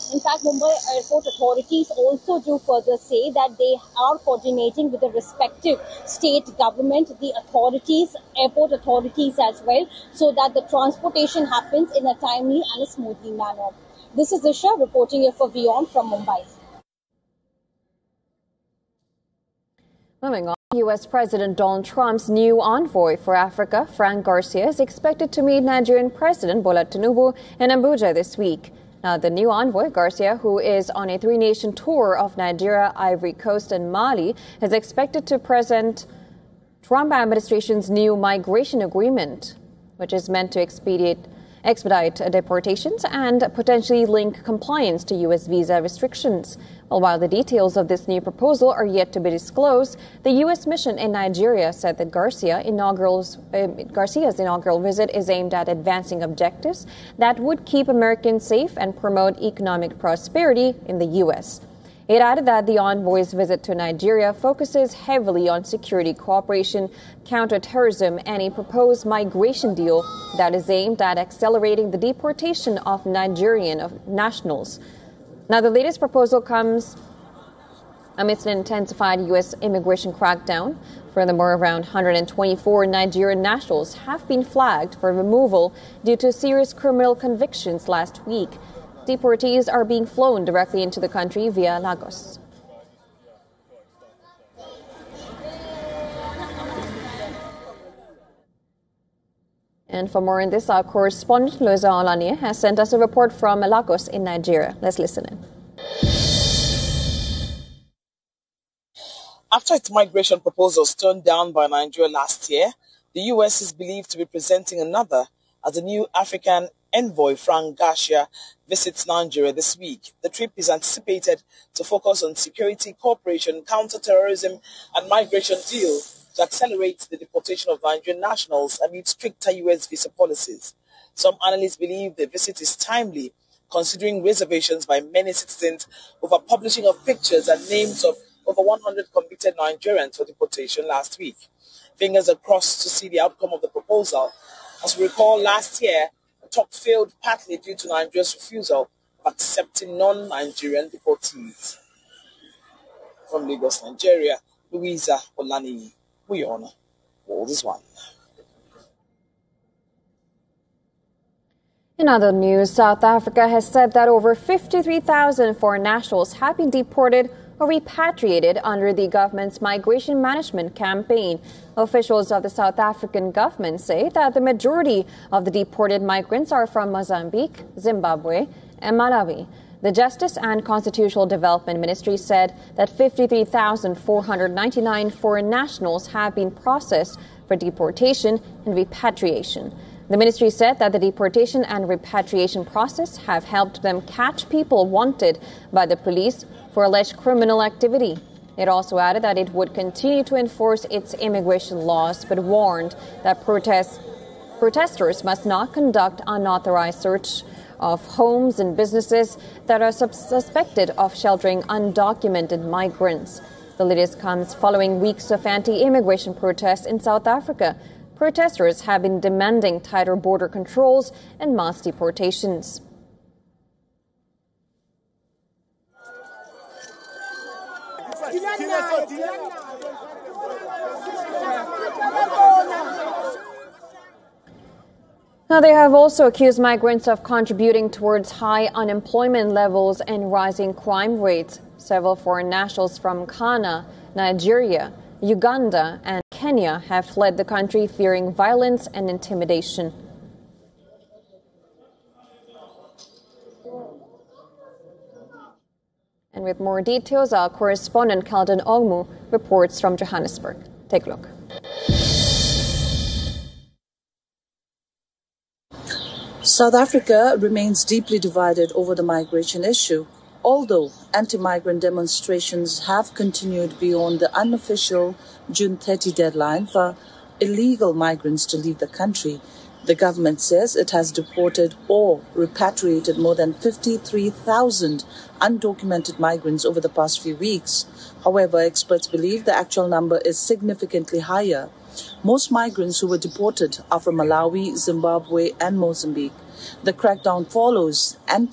In fact, Mumbai airport authorities also do further say that they are coordinating with the respective state government, the authorities, airport authorities as well, so that the transportation happens in a timely and a smoothly manner. This is Isha reporting here for WION from Mumbai. Moving on, U.S. President Donald Trump's new envoy for Africa, Frank Garcia, is expected to meet Nigerian President Bola Tinubu in Abuja this week. Now, the new envoy, Garcia, who is on a three-nation tour of Nigeria, Ivory Coast, and Mali, is expected to present Trump administration's new migration agreement, which is meant to expedite deportations and potentially link compliance to U.S. visa restrictions. Well, while the details of this new proposal are yet to be disclosed, the U.S. mission in Nigeria said that Garcia's inaugural visit is aimed at advancing objectives that would keep Americans safe and promote economic prosperity in the U.S. It added that the envoy's visit to Nigeria focuses heavily on security cooperation, counterterrorism, and a proposed migration deal that is aimed at accelerating the deportation of Nigerian nationals. Now, the latest proposal comes amidst an intensified U.S. immigration crackdown. Furthermore, around 124 Nigerian nationals have been flagged for removal due to serious criminal convictions last week. Deportees are being flown directly into the country via Lagos. And for more on this, our correspondent Loza Olanie has sent us a report from Lagos in Nigeria. Let's listen in. After its migration proposals turned down by Nigeria last year, the U.S. is believed to be presenting another as the new African envoy Frank Garcia visits Nigeria this week. The trip is anticipated to focus on security, cooperation, counterterrorism, and migration deal to accelerate the deportation of Nigerian nationals amid stricter U.S. visa policies. Some analysts believe the visit is timely, considering reservations by many citizens over publishing of pictures and names of over 100 convicted Nigerians for deportation last week. Fingers are crossed to see the outcome of the proposal. As we recall, last year, the talk failed partly due to Nigeria's refusal of accepting non-Nigerian deportees. From Lagos, Nigeria, Louisa Olani, WION, World is One. In other news, South Africa has said that over 53,000 foreign nationals have been deported or repatriated under the government's migration management campaign. Officials of the South African government say that the majority of the deported migrants are from Mozambique, Zimbabwe, and Malawi. The Justice and Constitutional Development Ministry said that 53,499 foreign nationals have been processed for deportation and repatriation. The ministry said that the deportation and repatriation process have helped them catch people wanted by the police for alleged criminal activity. It also added that it would continue to enforce its immigration laws, but warned that protesters must not conduct unauthorized search of homes and businesses that are suspected of sheltering undocumented migrants. The latest comes following weeks of anti-immigration protests in South Africa. Protesters have been demanding tighter border controls and mass deportations. Now, they have also accused migrants of contributing towards high unemployment levels and rising crime rates. Several foreign nationals from Ghana, Nigeria, Uganda, and Kenya have fled the country fearing violence and intimidation. And with more details, our correspondent Kelden Ogmu reports from Johannesburg. Take a look. South Africa remains deeply divided over the migration issue. Although anti-migrant demonstrations have continued beyond the unofficial June 30 deadline for illegal migrants to leave the country, the government says it has deported or repatriated more than 53,000 undocumented migrants over the past few weeks. However, experts believe the actual number is significantly higher. Most migrants who were deported are from Malawi, Zimbabwe, and Mozambique. The crackdown follows